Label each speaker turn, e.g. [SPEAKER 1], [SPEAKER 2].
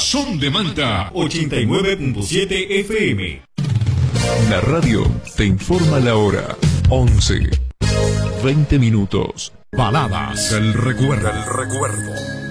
[SPEAKER 1] Son de Manta 89.7 FM.
[SPEAKER 2] La radio te informa la hora. 11:20. Baladas del recuerdo.